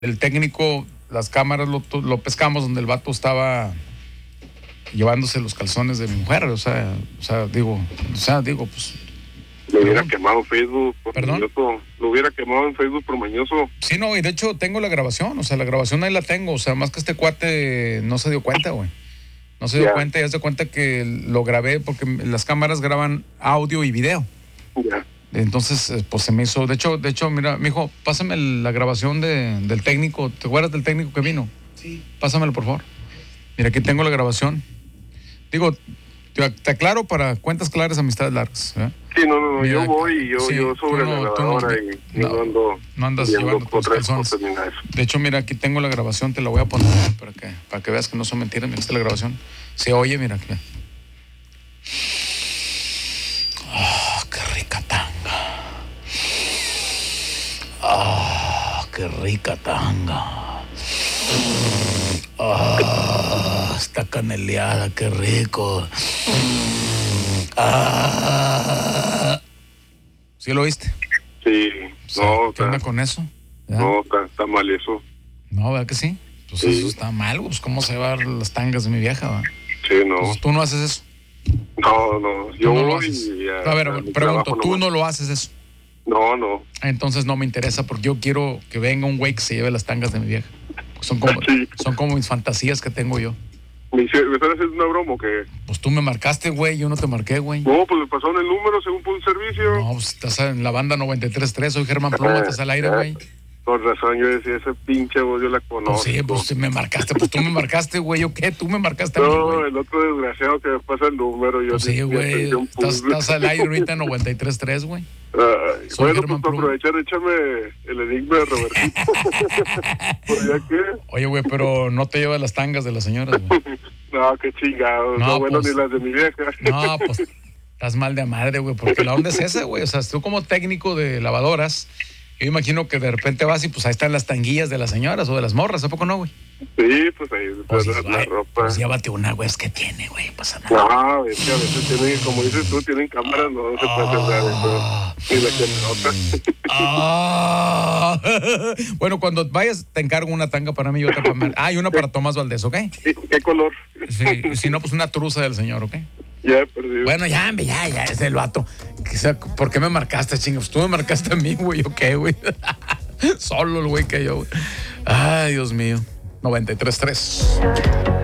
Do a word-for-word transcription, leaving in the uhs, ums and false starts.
El técnico, las cámaras lo, lo pescamos donde el vato estaba llevándose los calzones de mi mujer, o sea, o sea, digo, o sea, digo, pues... Lo hubiera quemado en Facebook por ¿Perdón? mañoso. Lo hubiera quemado en Facebook por mañoso. Sí, no, y de hecho tengo la grabación, o sea, la grabación ahí la tengo, o sea, más que este cuate no se dio cuenta, güey. No se dio Ya. cuenta, ya se dio cuenta que lo grabé porque las cámaras graban audio y video. Ya. Entonces, eh, pues se me hizo, de hecho, de hecho, mira, mijo, pásame la grabación de, del técnico, ¿te acuerdas del técnico que vino? Sí. Pásamelo, por favor. Mira, aquí tengo la grabación. Digo, te, te aclaro para cuentas claras, amistades largas, ¿eh? Sí, no, no, no, Mira, yo voy y yo, sí, yo sobre tú no- la tú no- grabadora y, y no, no ando no andas viendo llevando tus otras calzones. cosas ni nada de eso. De hecho, mira, aquí tengo la grabación, te la voy a poner para que, para que veas que no son mentiras. Mira, esta es la grabación. Se oye, mira. Aquí. ¡Ah, qué rica tanga! ¡Ah, qué rica tanga! ¡Ah, está caneleada, qué rico! ¡Ah! ¿Sí lo oíste? Sí, O sea, no, ¿qué onda está, con eso? ¿Verdad? no está, está mal eso. No, ¿verdad que sí? Pues Sí. eso está mal, pues ¿cómo se va a dar las tangas de mi vieja, va? Sí, no, Pues tú no haces eso. no, no, yo Tú no lo voy haces. y A ver, mi pregunto, trabajo tú nomás. no lo haces eso. No, no. Entonces no me interesa porque yo quiero que venga un güey que se lleve las tangas de mi vieja. Son como, Sí. son como mis fantasías que tengo yo. ¿Me, hice- ¿Me están haciendo una broma o qué? Pues tú me marcaste, güey, yo no te marqué, güey. No, pues le pasaron el número según por un servicio. No, pues estás en la banda noventa y tres tres, soy Germán Pluma, estás al aire, güey. Con razón, yo decía, ese pinche voz yo la conozco. Pues sí, pues me marcaste, pues tú me marcaste, güey, ¿yo qué? Tú me marcaste a mí, No, güey. el otro desgraciado que me pasa el número. Yo Pues sí, ni- ni güey, atención estás, puse. estás al aire ahorita en noventa y tres tres, güey. Ay, Soy bueno, Germán pues para Pluma. aprovechar, échame el enigma de Robertito. ¿Por ya qué? Oye, güey, pero no te llevas las tangas de las señoras, güey. No, qué chingados. No, No, bueno, pues- ni las de mi vieja. No, pues estás mal de madre, güey, porque la onda es esa, güey. O sea, tú como técnico de lavadoras, yo imagino que de repente vas y pues ahí están las tanguillas de las señoras o de las morras, ¿a poco no, güey? Sí, pues ahí Pues, pues, la ay, ropa. pues llévate una, güey, es que tiene, güey, pasa nada. No, es que a veces tienen, como dices tú, tienen cámaras, no se puede hacer nada. Eso. Y la que nota. Ah. Bueno, cuando vayas te encargo una tanga para mí y otra para mí. Ah, y una para Tomás Valdés, ¿ok? ¿Y ¿Qué color? Sí, si no, pues una truza del señor, ¿ok? Ya he perdido. Bueno, ya, hombre, ya, ya, es el vato. Que sea, ¿por qué me marcaste, chingados? Tú me marcaste a mí, güey, ¿o qué, güey? Solo el güey que yo, güey. Ay, Dios mío. noventa y tres tres.